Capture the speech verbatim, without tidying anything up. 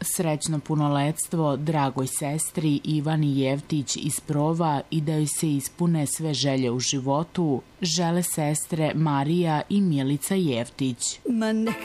Srećno punoletstvo dragoj sestri Ivani Jevtić iz Prova i da joj se ispune sve želje u životu, žele sestre Marija i Milica Jevtić. Ma nek